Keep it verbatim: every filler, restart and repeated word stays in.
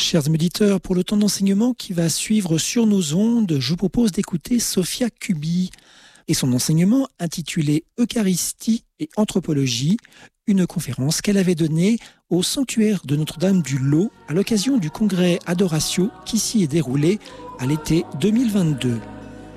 Chers auditeurs, pour le temps d'enseignement qui va suivre sur nos ondes, je vous propose d'écouter Sophia Kubi et son enseignement intitulé Eucharistie et anthropologie, une conférence qu'elle avait donnée au sanctuaire de Notre-Dame du Lot à l'occasion du congrès Adoratio qui s'y est déroulé à l'été deux mille vingt-deux.